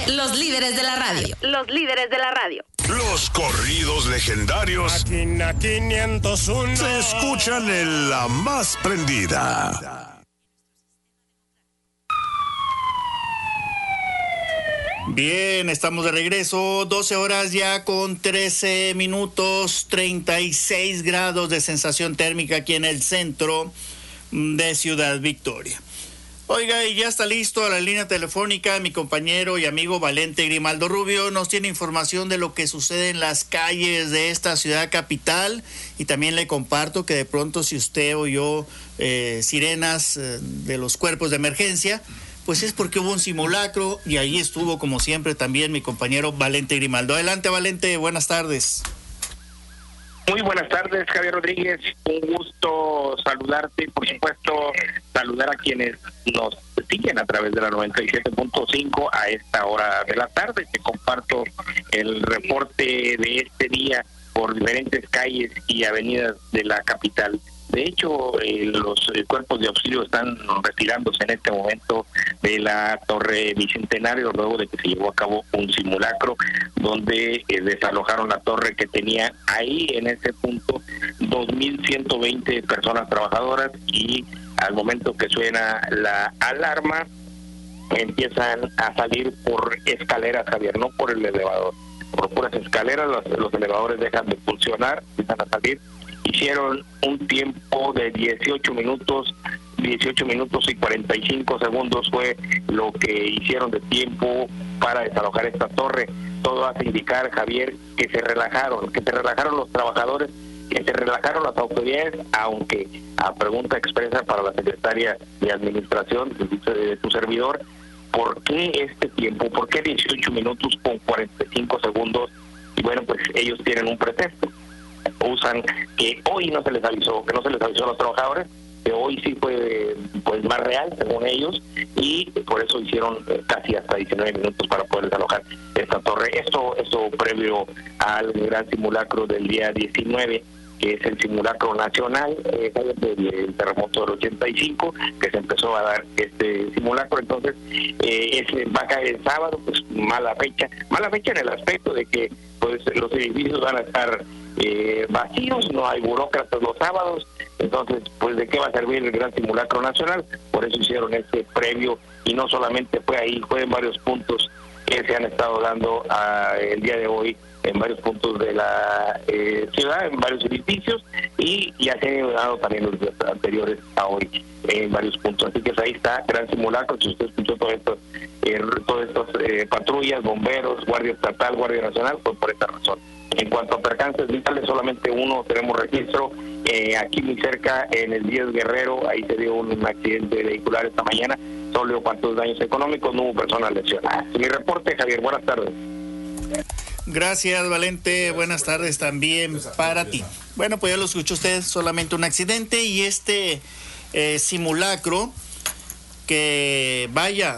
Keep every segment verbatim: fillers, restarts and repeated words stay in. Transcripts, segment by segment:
los líderes de la radio. Los líderes de la radio. Los corridos legendarios Máquina quinientos uno se escuchan en la más prendida. Bien, estamos de regreso, doce horas ya con trece minutos, treinta y seis grados de sensación térmica aquí en el centro de Ciudad Victoria. Oiga, y ya está listo a la línea telefónica mi compañero y amigo Valente Grimaldo Rubio. Nos tiene información de lo que sucede en las calles de esta ciudad capital, y también le comparto que de pronto si usted oyó eh, sirenas eh, de los cuerpos de emergencia, pues es porque hubo un simulacro, y ahí estuvo como siempre también mi compañero Valente Grimaldo. Adelante, Valente, buenas tardes. Muy buenas tardes, Javier Rodríguez. Un gusto saludarte y, por supuesto, saludar a quienes nos siguen a través de la noventa y siete punto cinco a esta hora de la tarde. Te comparto el reporte de este día por diferentes calles y avenidas de la capital. De hecho, eh, los eh, cuerpos de auxilio están retirándose en este momento de la Torre Bicentenario, luego de que se llevó a cabo un simulacro donde eh, desalojaron la torre que tenía ahí en ese punto dos mil ciento veinte personas trabajadoras, y al momento que suena la alarma empiezan a salir por escaleras, Javier, no por el elevador, por puras escaleras. Los, los elevadores dejan de funcionar, empiezan a salir. Hicieron un tiempo de dieciocho minutos, dieciocho minutos y cuarenta y cinco segundos fue lo que hicieron de tiempo para desalojar esta torre. Todo hace indicar, Javier, que se relajaron, que se relajaron los trabajadores, que se relajaron las autoridades, aunque a pregunta expresa para la secretaria de Administración de su servidor, ¿por qué este tiempo? ¿Por qué dieciocho minutos con cuarenta y cinco segundos? Y bueno, pues ellos tienen un pretexto. Usan que hoy no se les avisó, que no se les avisó a los trabajadores, que hoy sí fue pues más real según ellos, y por eso hicieron casi hasta diecinueve minutos para poder desalojar esta torre. Esto, esto previo al gran simulacro del día diecinueve, que es el simulacro nacional eh, del terremoto del ochenta y cinco, que se empezó a dar este simulacro. Entonces eh, es, va a caer el sábado, pues mala fecha, mala fecha en el aspecto de que pues los edificios van a estar eh, vacíos, no hay burócratas los sábados. Entonces, pues ¿de qué va a servir el gran simulacro nacional? Por eso hicieron este previo, y no solamente fue ahí, fue en varios puntos que se han estado dando a, el día de hoy, en varios puntos de la eh, ciudad, en varios edificios, y ya se han dado también los días anteriores a hoy en varios puntos. Así que ahí está, gran simulacro. Si usted escuchó todo esto, eh, todas estas eh, patrullas, bomberos, Guardia Estatal, Guardia Nacional, fue por esta razón. En cuanto a percances vitales, solamente uno tenemos registro, eh, aquí muy cerca, en el Díaz Guerrero, ahí se dio un accidente vehicular esta mañana, solo cuantos daños económicos, no hubo personas lesionadas. Mi reporte, Javier, buenas tardes. Gracias, Valente, buenas tardes también para ti. Bueno, pues ya lo escuchó usted, solamente un accidente, y este eh, simulacro, que vaya,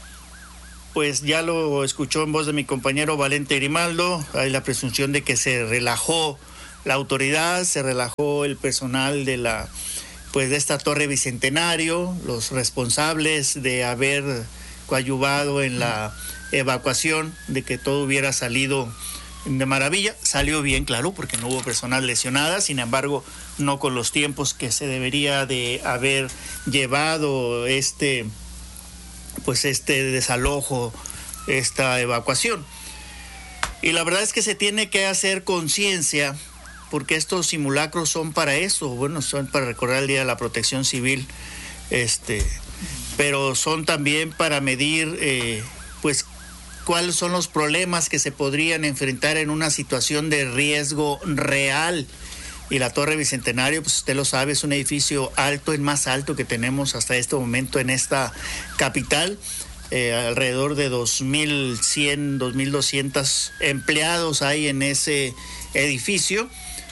pues ya lo escuchó en voz de mi compañero Valente Grimaldo. Hay la presunción de que se relajó la autoridad, se relajó el personal de la, pues de esta Torre Bicentenario, los responsables de haber coadyuvado en la evacuación, de que todo hubiera salido de maravilla. Salió bien, claro, porque no hubo personas lesionadas, sin embargo, no con los tiempos que se debería de haber llevado este pues este desalojo, esta evacuación. Y la verdad es que se tiene que hacer conciencia, porque estos simulacros son para eso, bueno, son para recordar el Día de la Protección Civil, este, pero son también para medir, eh, pues, cuáles son los problemas que se podrían enfrentar en una situación de riesgo real. Y la Torre Bicentenario, pues usted lo sabe, es un edificio alto, el más alto que tenemos hasta este momento en esta capital. Eh, alrededor de dos mil cien, dos mil doscientos empleados hay en ese edificio.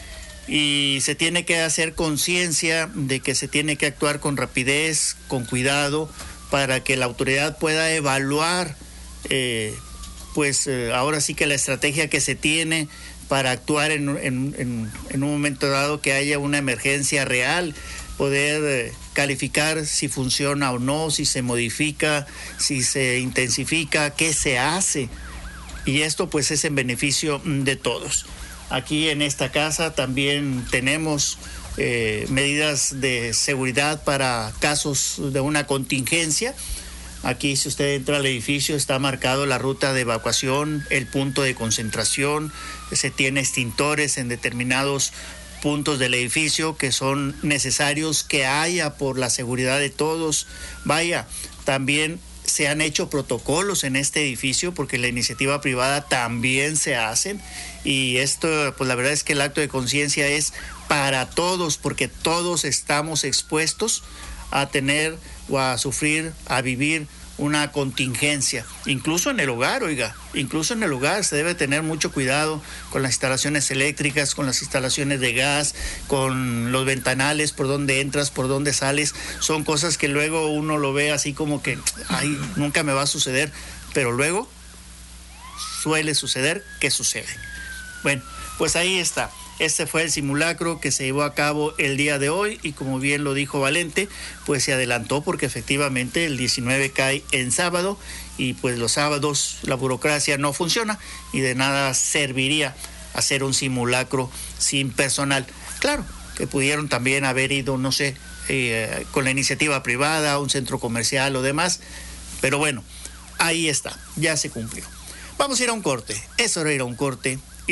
Y se tiene que hacer conciencia de que se tiene que actuar con rapidez, con cuidado, para que la autoridad pueda evaluar, eh, pues eh, ahora sí que la estrategia que se tiene para actuar en, en, en, en un momento dado que haya una emergencia real, poder eh, calificar si funciona o no, si se modifica, si se intensifica, qué se hace. Y esto pues es en beneficio de todos. Aquí en esta casa también tenemos eh, medidas de seguridad para casos de una contingencia. Aquí, si usted entra al edificio, está marcado la ruta de evacuación, el punto de concentración, se tiene extintores en determinados puntos del edificio que son necesarios que haya por la seguridad de todos. Vaya, también se han hecho protocolos en este edificio porque la iniciativa privada también se hacen, y esto, pues la verdad es que el acto de conciencia es para todos, porque todos estamos expuestos a tener o a sufrir, a vivir una contingencia, incluso en el hogar, oiga, incluso en el hogar se debe tener mucho cuidado con las instalaciones eléctricas, con las instalaciones de gas, con los ventanales, por donde entras, por donde sales. Son cosas que luego uno lo ve así como que, ay, nunca me va a suceder, pero luego suele suceder que sucede. Bueno, pues ahí está. Este fue el simulacro que se llevó a cabo el día de hoy, y como bien lo dijo Valente, pues se adelantó porque efectivamente el diecinueve cae en sábado, y pues los sábados la burocracia no funciona y de nada serviría hacer un simulacro sin personal. Claro que pudieron también haber ido, no sé, eh, con la iniciativa privada a un centro comercial o demás, pero bueno, ahí está, ya se cumplió. Vamos a ir a un corte, es hora de ir a un corte.